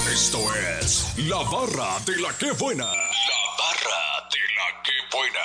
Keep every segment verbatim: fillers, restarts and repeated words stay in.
Esto es La Barra de la Que Buena. La Barra de la Que Buena.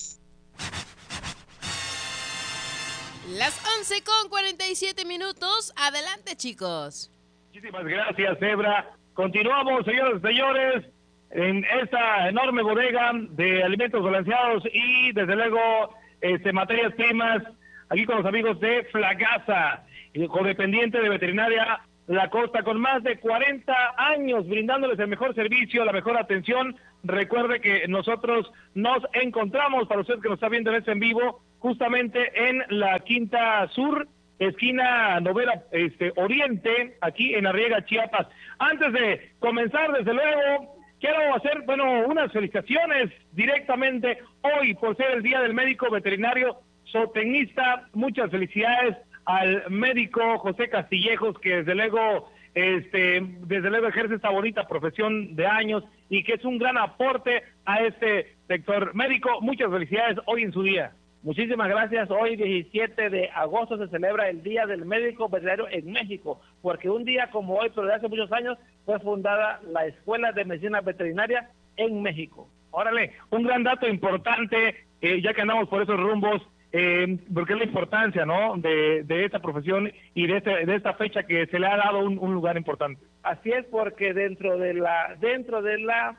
Las once con cuarenta y siete minutos. Adelante, chicos. Muchísimas gracias, Zebra. Continuamos, señores y señores, en esta enorme bodega de alimentos balanceados y, desde luego, este, materias primas, aquí con los amigos de Flagasa, codependiente de Veterinaria La Costa, con más de cuarenta años brindándoles el mejor servicio, la mejor atención. Recuerde que nosotros nos encontramos, para usted que nos está viendo en este en vivo, justamente en la Quinta Sur, esquina Novela este, Oriente, aquí en Arriaga, Chiapas. Antes de comenzar, desde luego, quiero hacer, bueno, unas felicitaciones directamente hoy por ser el Día del Médico Veterinario Zootecnista. Muchas felicidades al médico José Castillejos, que desde luego, este, desde luego ejerce esta bonita profesión de años y que es un gran aporte a este sector médico. Muchas felicidades hoy en su día. Muchísimas gracias. Hoy, diecisiete de agosto, se celebra el Día del Médico Veterinario en México, porque un día como hoy, pero de hace muchos años, fue fundada la Escuela de Medicina Veterinaria en México. Órale, un gran dato importante, eh, ya que andamos por esos rumbos, eh, porque es la importancia, ¿no?, de, de esta profesión y de, este, de esta fecha que se le ha dado un, un lugar importante. Así es, porque dentro de la dentro de la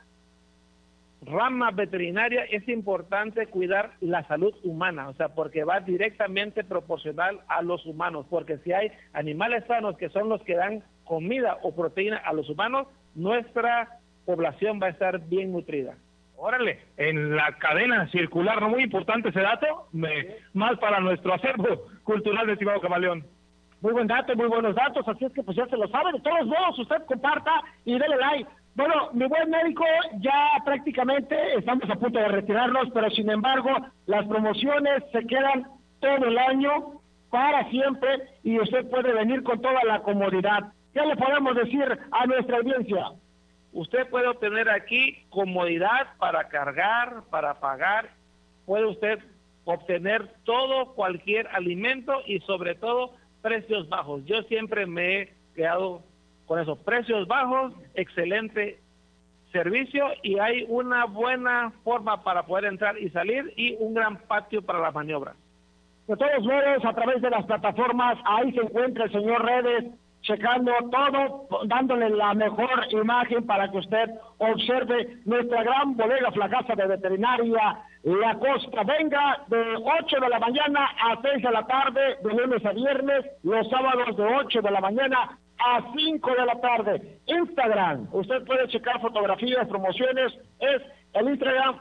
rama veterinaria es importante cuidar la salud humana, o sea, porque va directamente proporcional a los humanos, porque si hay animales sanos que son los que dan comida o proteína a los humanos, nuestra población va a estar bien nutrida. Órale, en la cadena circular, ¿no? Muy importante ese dato, me, más para nuestro acervo cultural, estimado Camaleón. Muy buen dato, muy buenos datos, así es que pues ya se lo sabe. De todos modos, usted comparta y dele like. Bueno, mi buen médico, ya prácticamente estamos a punto de retirarnos, pero sin embargo, las promociones se quedan todo el año, para siempre, y usted puede venir con toda la comodidad. ¿Qué le podemos decir a nuestra audiencia? Usted puede obtener aquí comodidad para cargar, para pagar, puede usted obtener todo, cualquier alimento y sobre todo precios bajos. Yo siempre me he quedado con esos precios bajos, excelente servicio y hay una buena forma para poder entrar y salir y un gran patio para las maniobras. De todos modos, a través de las plataformas, ahí se encuentra el señor Redes, checando todo, dándole la mejor imagen para que usted observe nuestra gran bodega Flagasa de Veterinaria La Costa. Venga de ocho de la mañana a seis de la tarde, de lunes a viernes, los sábados de ocho de la mañana a cinco de la tarde. Instagram, usted puede checar fotografías, promociones, es el Instagram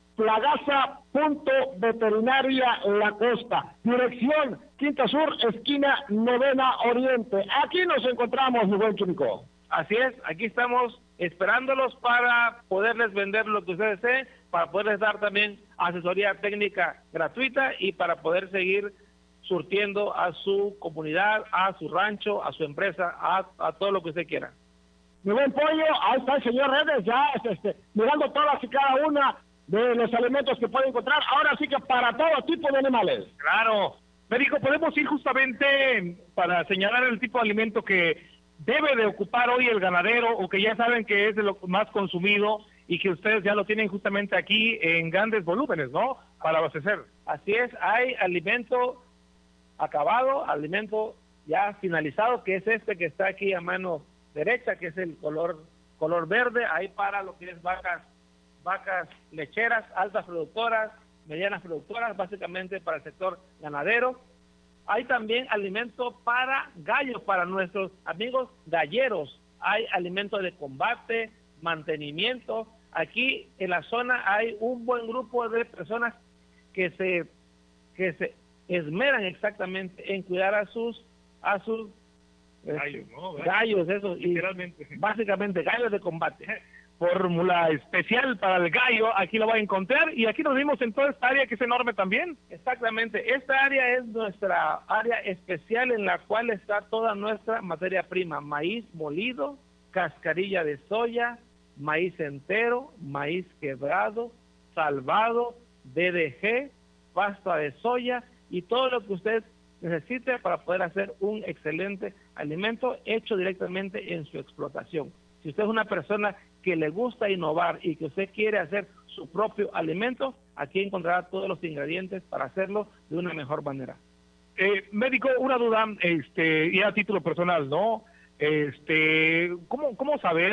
flagasa.veterinaria La Costa. Dirección Quinta Sur, esquina Novena Oriente. Aquí nos encontramos, mi buen químico. Así es, aquí estamos esperándolos para poderles vender lo que ustedes deseen, para poderles dar también asesoría técnica gratuita y para poder seguir surtiendo a su comunidad, a su rancho, a su empresa, a, a todo lo que usted quiera. Mi buen pollo, ahí está el señor Redes, ya este, mirando todas y cada una de los alimentos que puede encontrar, ahora sí que para todo tipo de animales. Claro, médico, podemos ir justamente para señalar el tipo de alimento que debe de ocupar hoy el ganadero o que ya saben que es de lo más consumido y que ustedes ya lo tienen justamente aquí en grandes volúmenes, ¿no?, para abastecer. Así es, hay alimento acabado, alimento ya finalizado, que es este que está aquí a mano derecha, que es el color color verde, ahí para lo que es vacas vacas lecheras, altas productoras, medianas productoras, básicamente para el sector ganadero. Hay también alimento para gallos, para nuestros amigos galleros. Hay alimento de combate, mantenimiento. Aquí en la zona hay un buen grupo de personas que se que se esmeran exactamente en cuidar a sus a sus gallos, ¿no? gallos, esos, literalmente, y básicamente gallos de combate. Fórmula especial para el gallo, aquí lo va a encontrar, y aquí nos vimos en toda esta área que es enorme también. Exactamente, esta área es nuestra área especial en la cual está toda nuestra materia prima: maíz molido, cascarilla de soya, maíz entero, maíz quebrado, salvado, D D G, pasta de soya y todo lo que usted necesite para poder hacer un excelente alimento hecho directamente en su explotación. Si usted es una persona que le gusta innovar y que usted quiere hacer su propio alimento, aquí encontrará todos los ingredientes para hacerlo de una mejor manera. Eh, médico, una duda, este, y a título personal, ¿no? Este, ¿cómo, cómo saber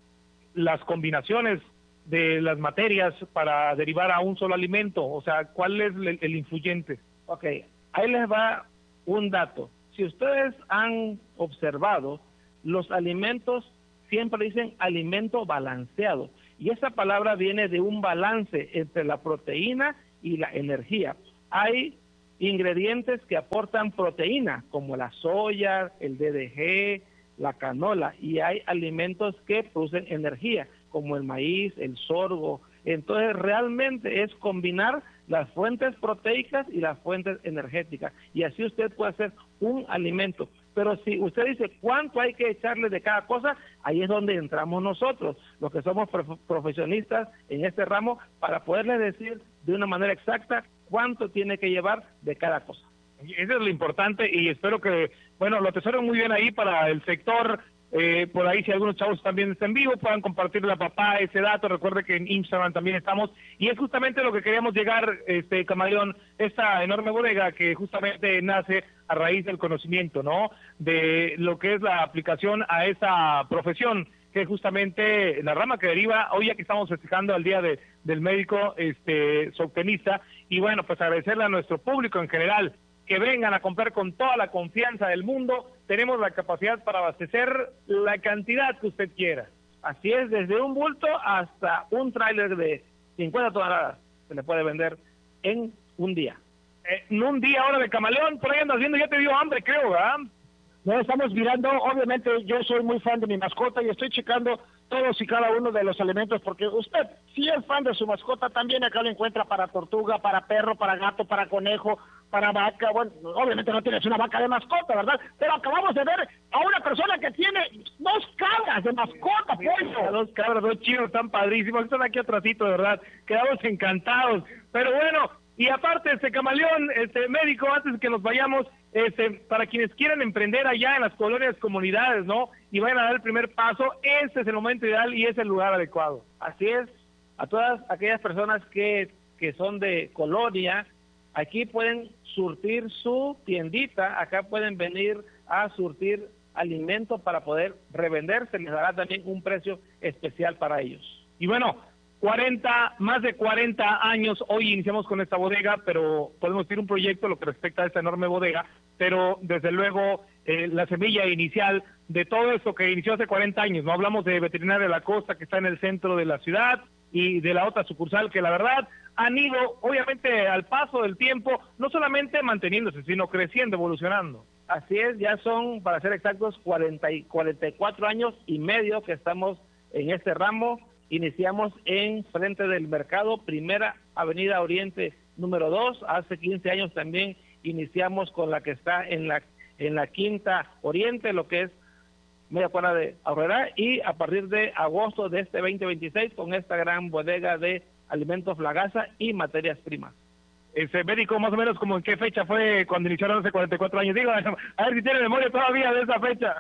las combinaciones de las materias para derivar a un solo alimento? O sea, ¿cuál es el, el influyente? Ok, ahí les va un dato. Si ustedes han observado, los alimentos siempre dicen alimento balanceado, y esa palabra viene de un balance entre la proteína y la energía. Hay ingredientes que aportan proteína, como la soya, el D D G, la canola, y hay alimentos que producen energía, como el maíz, el sorgo. Entonces, realmente es combinar las fuentes proteicas y las fuentes energéticas, y así usted puede hacer un alimento. Pero si usted dice cuánto hay que echarle de cada cosa, ahí es donde entramos nosotros, los que somos prof profesionistas en este ramo, para poderles decir de una manera exacta cuánto tiene que llevar de cada cosa. Eso es lo importante, y espero que, bueno, lo atesoren muy bien ahí para el sector. Eh, por ahí, si algunos chavos también están en vivo, puedan compartirle a papá ese dato. Recuerde que en Instagram también estamos, y es justamente lo que queríamos llegar, este Camaleón, esta enorme bodega que justamente nace a raíz del conocimiento, ¿no? De lo que es la aplicación a esa profesión, que es justamente la rama que deriva, hoy ya que estamos festejando el Día de, del Médico este zootecnista, y bueno, pues agradecerle a nuestro público en general, que vengan a comprar con toda la confianza del mundo. Tenemos la capacidad para abastecer la cantidad que usted quiera. Así es, desde un bulto hasta un tráiler de cincuenta toneladas se le puede vender en un día. Eh, en un día ahora de Camaleón, por ahí andas viendo, ya te dio hambre, creo, ¿verdad? No, estamos mirando, obviamente yo soy muy fan de mi mascota y estoy checando todos y cada uno de los alimentos, porque usted, si es fan de su mascota, también acá lo encuentra para tortuga, para perro, para gato, para conejo, para vaca. Bueno, obviamente no tienes una vaca de mascota, ¿verdad? Pero acabamos de ver a una persona que tiene dos cabras de mascota, pollo. Dos cabras, dos chivos, están padrísimos, están aquí atrásito, de verdad, quedamos encantados. Pero bueno, y aparte, este Camaleón, este médico, antes de que nos vayamos, este, para quienes quieran emprender allá en las colonias, comunidades, ¿no? Y vayan a dar el primer paso, este es el momento ideal y es el lugar adecuado. Así es, a todas aquellas personas que, que son de colonia, aquí pueden surtir su tiendita, acá pueden venir a surtir alimentos para poder revender, se les dará también un precio especial para ellos. Y bueno, cuarenta, más de cuarenta años, hoy iniciamos con esta bodega, pero podemos decir un proyecto lo que respecta a esta enorme bodega, pero desde luego eh, la semilla inicial de todo esto que inició hace cuarenta años, no hablamos de Veterinaria de la Costa, que está en el centro de la ciudad, y de la otra sucursal, que la verdad han ido, obviamente, al paso del tiempo, no solamente manteniéndose, sino creciendo, evolucionando. Así es, ya son, para ser exactos, cuarenta y cuatro años y medio que estamos en este ramo. Iniciamos en frente del mercado, Primera Avenida Oriente número dos. Hace quince años también iniciamos con la que está en la en la Quinta Oriente, lo que es media cuadra de Aurrera, y a partir de agosto de este veinte veintiséis con esta gran bodega de alimentos Flagasa y materias primas. Ese médico, más o menos, como en qué fecha fue cuando iniciaron hace cuarenta y cuatro años. Digo, a ver si tiene memoria todavía de esa fecha.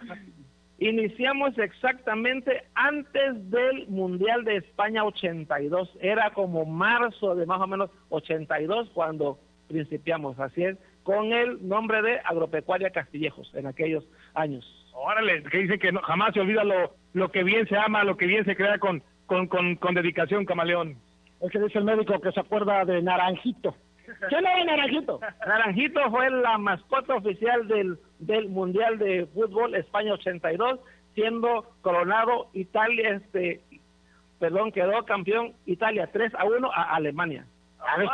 Iniciamos exactamente antes del Mundial de España ochenta y dos, era como marzo de más o menos ochenta y dos cuando principiamos, así es, con el nombre de Agropecuaria Castillejos en aquellos años. Órale, que dice que no, jamás se olvida lo, lo que bien se ama, lo que bien se crea con, con, con, con dedicación, Camaleón. Es que dice el médico que se acuerda de Naranjito. ¿Quién era Naranjito? Naranjito fue la mascota oficial del, del Mundial de Fútbol España ochenta y dos, siendo coronado Italia, este, perdón, quedó campeón Italia tres a uno a Alemania. A ver, ¿qué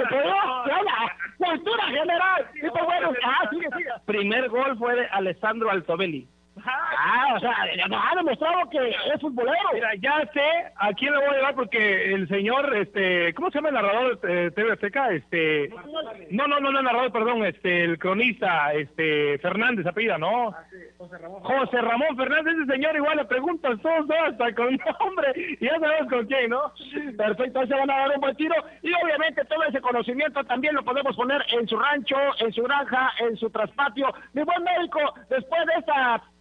quedó? ¡Cultura general! Sí, pues bueno, ah, sigue, sigue. Primer gol fue de Alessandro Altobelli. Ah, o sea, nos ha demostrado que es futbolero. Mira, ya sé a quién le voy a llevar, porque el señor, este, ¿cómo se llama el narrador de T V Azteca? Este, no, no, no, no, el narrador, perdón, este, el cronista, este, Fernández, apellida, ¿no? Ah, sí, José Ramón. José Ramón Fernández, ese señor igual le preguntas todos, ¿no? Hasta con nombre, y ya sabemos con quién, ¿no? Perfecto, se van a dar un buen tiro, y obviamente todo ese conocimiento también lo podemos poner en su rancho, en su granja, en su traspatio. Mi buen médico, después de esta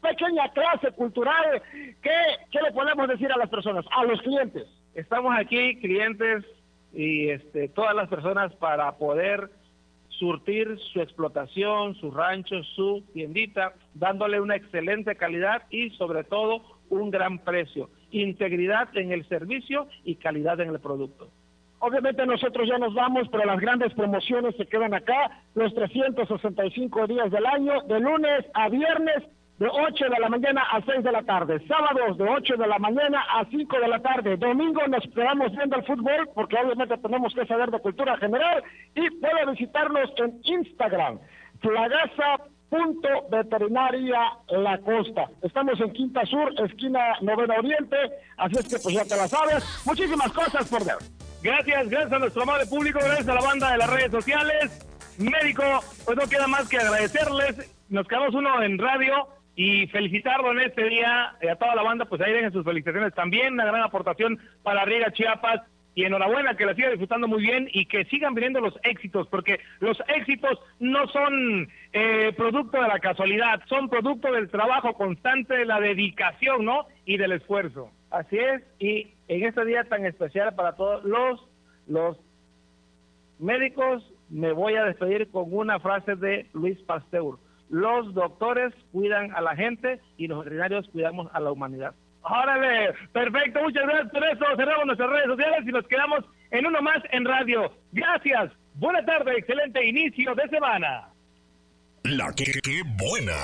pequeña clase cultural. ¿Qué, qué le podemos decir a las personas, a los clientes? Estamos aquí, clientes y este, todas las personas, para poder surtir su explotación, su rancho, su tiendita, dándole una excelente calidad y sobre todo un gran precio, integridad en el servicio y calidad en el producto. Obviamente nosotros ya nos vamos, pero las grandes promociones se quedan acá, los trescientos sesenta y cinco días del año, de lunes a viernes, de ocho de la mañana a seis de la tarde, sábados de ocho de la mañana a cinco de la tarde, domingo nos quedamos viendo el fútbol, porque obviamente tenemos que saber de cultura general, y puede visitarnos en Instagram, flagaza punto veterinaria La Costa. Estamos en Quinta Sur, esquina Novena Oriente, así es que pues ya te la sabes. Muchísimas cosas por ver. Gracias, gracias a nuestro amable público, gracias a la banda de las redes sociales. Médico, pues no queda más que agradecerles. Nos quedamos uno en radio y felicitarlo en este día, eh, a toda la banda, pues ahí dejen sus felicitaciones también, una gran aportación para Riega Chiapas, y enhorabuena, que la siga disfrutando muy bien y que sigan viniendo los éxitos, porque los éxitos no son eh, producto de la casualidad, son producto del trabajo constante, de la dedicación, ¿no? Y del esfuerzo. Así es, y en este día tan especial para todos los, los médicos, me voy a despedir con una frase de Luis Pasteur: los doctores cuidan a la gente y los veterinarios cuidamos a la humanidad. ¡Órale! Perfecto, muchas gracias por eso. Cerramos nuestras redes sociales y nos quedamos en uno más en radio. Gracias, buena tarde, excelente inicio de semana. La que, que buena.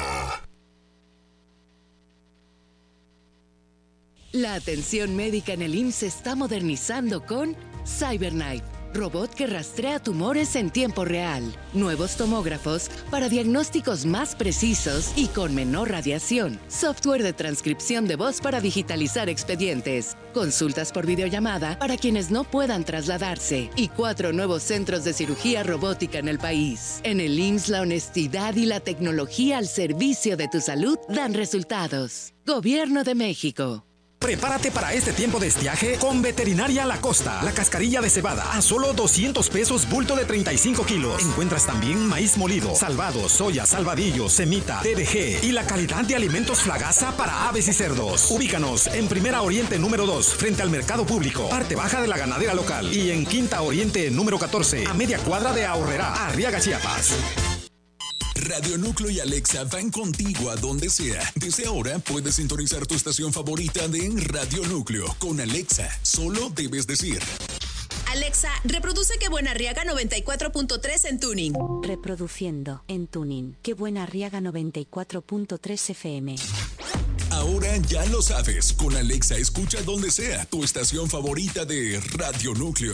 La atención médica en el I M S S se está modernizando con CyberKnife, robot que rastrea tumores en tiempo real. Nuevos tomógrafos para diagnósticos más precisos y con menor radiación. Software de transcripción de voz para digitalizar expedientes. Consultas por videollamada para quienes no puedan trasladarse. Y cuatro nuevos centros de cirugía robótica en el país. En el I M S S la honestidad y la tecnología al servicio de tu salud dan resultados. Gobierno de México. Prepárate para este tiempo de estiaje con Veterinaria La Costa. La cascarilla de cebada a solo doscientos pesos, bulto de treinta y cinco kilos. Encuentras también maíz molido, salvado, soya, salvadillo, semita, T D G y la calidad de alimentos Flagaza para aves y cerdos. Ubícanos en Primera Oriente número dos, frente al Mercado Público, parte baja de la ganadera local, y en Quinta Oriente número catorce, a media cuadra de Aurrera, Arriaga, Chiapas. Radio Núcleo y Alexa van contigo a donde sea. Desde ahora puedes sintonizar tu estación favorita de Radio Núcleo con Alexa. Solo debes decir: Alexa, reproduce Qué Buena Arriaga noventa y cuatro punto tres en tuning. Reproduciendo en tuning Qué Buena Arriaga noventa y cuatro punto tres F M. Ahora ya lo sabes, con Alexa escucha donde sea tu estación favorita de Radio Núcleo.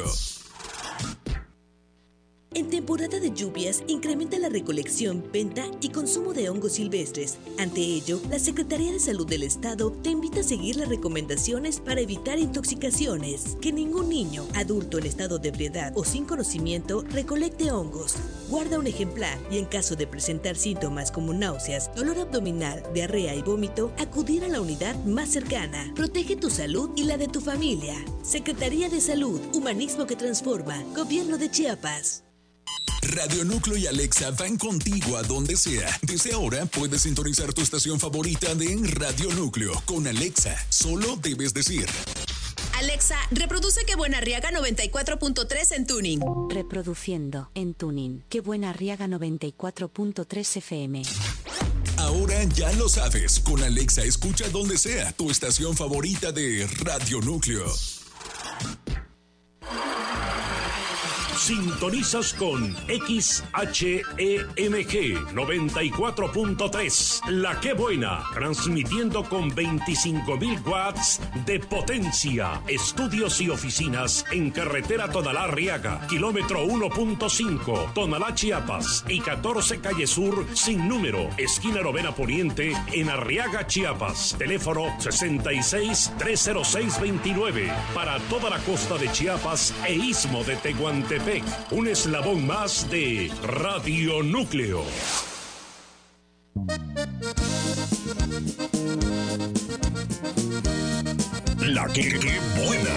En temporada de lluvias, incrementa la recolección, venta y consumo de hongos silvestres. Ante ello, la Secretaría de Salud del Estado te invita a seguir las recomendaciones para evitar intoxicaciones. Que ningún niño, adulto en estado de ebriedad o sin conocimiento recolecte hongos. Guarda un ejemplar y en caso de presentar síntomas como náuseas, dolor abdominal, diarrea y vómito, acudir a la unidad más cercana. Protege tu salud y la de tu familia. Secretaría de Salud, Humanismo que Transforma, Gobierno de Chiapas. Radio Núcleo y Alexa van contigo a donde sea. Desde ahora puedes sintonizar tu estación favorita de Radio Núcleo con Alexa. Solo debes decir: Alexa, reproduce Qué Buena Arriaga noventa y cuatro punto tres en tuning. Reproduciendo en tuning Qué Buena Arriaga noventa y cuatro punto tres F M. Ahora ya lo sabes, con Alexa escucha donde sea tu estación favorita de Radio Núcleo. Sintonizas con X H E M G noventa y cuatro punto tres, La Que Buena, transmitiendo con veinticinco mil watts de potencia. Estudios y oficinas en carretera Tonalá-Arriaga, kilómetro uno punto cinco, Tonalá, Chiapas, y catorce Calle Sur, sin número, esquina Novena Poniente, en Arriaga, Chiapas. Teléfono sesenta y seis, trescientos seis, veintinueve, para toda la costa de Chiapas e istmo de Tehuantepec. Un eslabón más de Radio Núcleo. La que, que buena.